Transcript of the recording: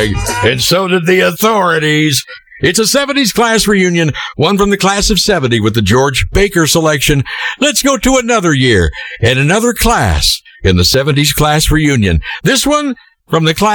and so did the authorities. It's a 70s class reunion, one from the class of 70 with the George Baker selection. Let's go to another year and another class in the 70s class reunion. This one from the class